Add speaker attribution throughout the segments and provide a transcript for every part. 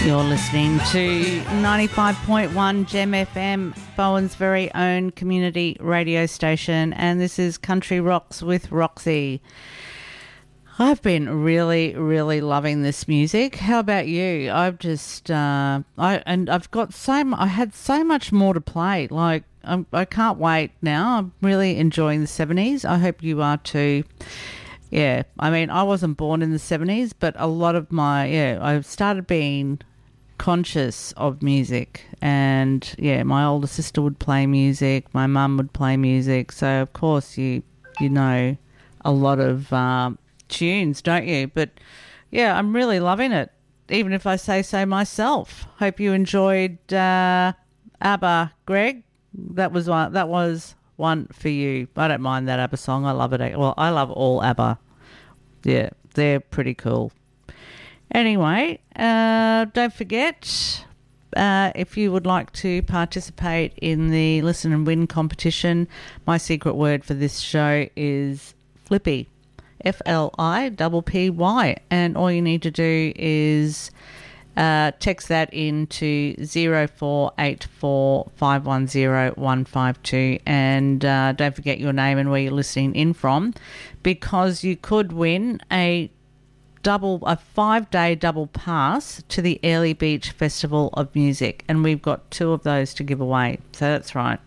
Speaker 1: You're listening to 95.1 Gem FM, Bowen's very own community radio station, and this is Country Rocks with Roxy. I've been really, really loving this music. How about you? I've just, I had so much more to play. Like, I can't wait now. I'm really enjoying the 70s. I hope you are too. Yeah, I mean, I wasn't born in the 70s, but a lot of I've started being conscious of music, and my older sister would play music, my mum would play music, so of course you know a lot of tunes, don't you? But I'm really loving it, even if I say so myself. Hope you enjoyed ABBA, Greg. That was one for you. I don't mind that ABBA song. I love it. Well, I love all ABBA. Yeah, they're pretty cool. Anyway, don't forget, if you would like to participate in the Listen and Win competition, my secret word for this show is Flippy, Flippy, and all you need to do is text that into 0484 510 152, and don't forget your name and where you're listening in from, because you could win a 5-day double pass to the Airlie Beach Festival of Music, and we've got 2 of those to give away. So that's right,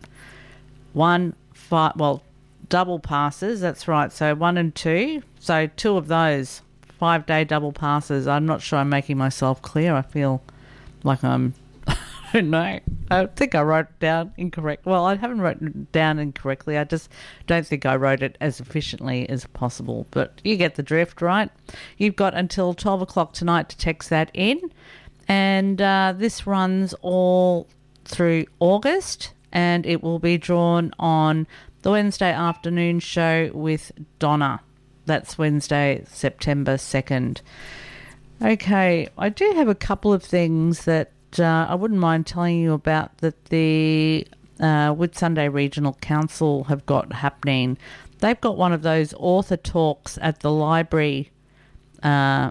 Speaker 1: double passes, that's right, so 1 and 2, so 2 of those 5-day double passes. I'm not sure I'm making myself clear. I feel like I don't know. I think I wrote it down incorrect. Well, I haven't written it down incorrectly. I just don't think I wrote it as efficiently as possible. But you get the drift, right? You've got until 12 o'clock tonight to text that in. And this runs all through August, and it will be drawn on the Wednesday afternoon show with Donna. That's Wednesday, September 2nd. Okay, I do have a couple of things that I wouldn't mind telling you about that the Whitsunday Regional Council have got happening. They've got one of those author talks at the library in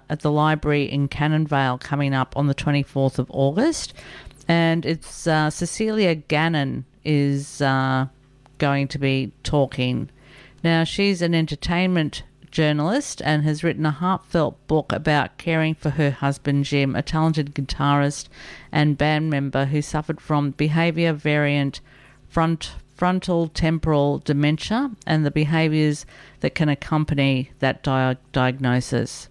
Speaker 1: Cannonvale coming up on the 24th of August, and it's Cecilia Gannon is going to be talking. Now, she's an entertainment journalist and has written a heartfelt book about caring for her husband Jim, a talented guitarist and band member who suffered from behaviour variant frontal temporal dementia and the behaviours that can accompany that diagnosis.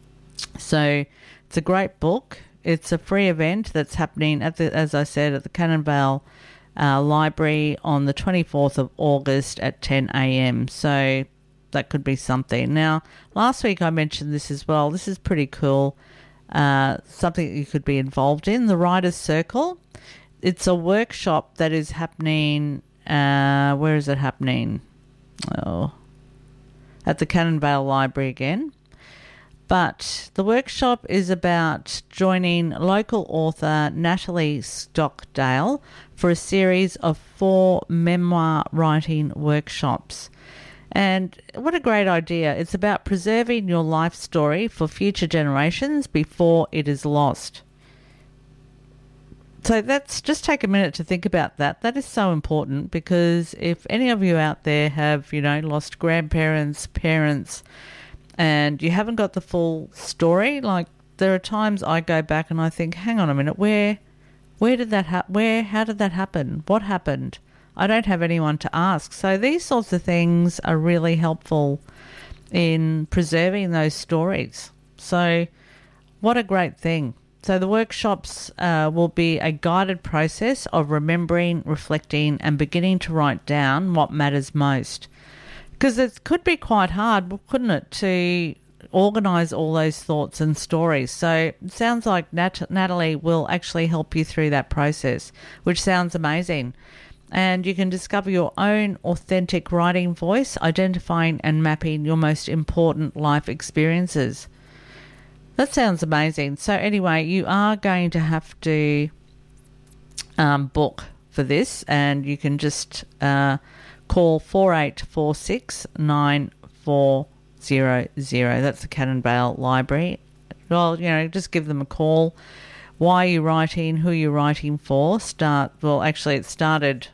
Speaker 1: So it's a great book. It's a free event that's happening as I said, at the Cannonvale Library on the 24th of August at 10 a.m. So that could be something. Now, last week I mentioned this as well. This is pretty cool. Something that you could be involved in. The Writers' Circle. It's a workshop that is happening. Where is it happening? Oh, at the Cannonvale Library again. But the workshop is about joining local author Natalie Stockdale for a series of 4 memoir writing workshops. And what a great idea. It's about preserving your life story for future generations before it is lost. So just take a minute to think about that. That is so important, because if any of you out there have, lost grandparents, parents, and you haven't got the full story, like there are times I go back and I think, hang on a minute, how did that happen? What happened? I don't have anyone to ask. So these sorts of things are really helpful in preserving those stories. So what a great thing. So the workshops will be a guided process of remembering, reflecting, and beginning to write down what matters most. Because it could be quite hard, couldn't it, to organise all those thoughts and stories. So it sounds like Natalie will actually help you through that process, which sounds amazing. And you can discover your own authentic writing voice, identifying and mapping your most important life experiences. That sounds amazing. So anyway, you are going to have to book for this, and you can just call 4846 9400. That's the Cannonvale Library. Well, just give them a call. why you're writing, who you're writing for. It started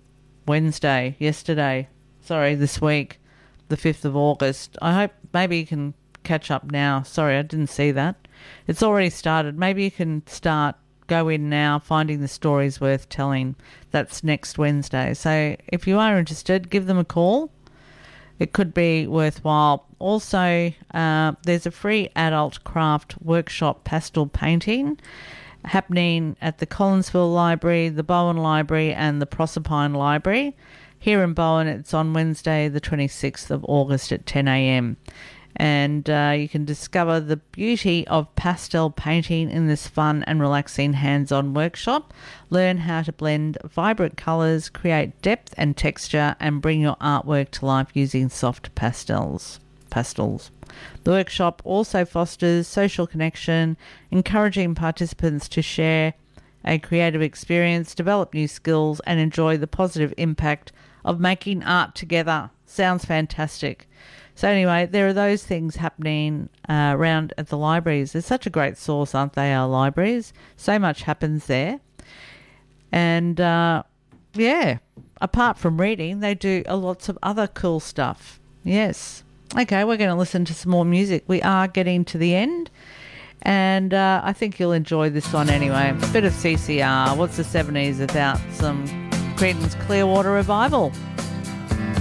Speaker 1: this week, the 5th of August. I hope maybe you can catch up now. Sorry, I didn't see that. It's already started. Maybe you can go in now, finding the stories worth telling. That's next Wednesday. So if you are interested, give them a call. It could be worthwhile. Also, there's a free adult craft workshop pastel painting happening at the Collinsville Library, the Bowen Library and the Proserpine Library. Here in Bowen, it's on Wednesday, the 26th of August at 10 a.m. And you can discover the beauty of pastel painting in this fun and relaxing hands-on workshop. Learn how to blend vibrant colours, create depth and texture, and bring your artwork to life using soft pastels. The workshop also fosters social connection, encouraging participants to share a creative experience, develop new skills, and enjoy the positive impact of making art together. Sounds fantastic. So anyway, there are those things happening around at the libraries. They're such a great source, aren't they, our libraries? So much happens there. And, apart from reading, they do lots of other cool stuff. Yes. Okay, we're going to listen to some more music. We are getting to the end. And I think you'll enjoy this one anyway. A bit of CCR. What's the 70s without some Creedence Clearwater Revival?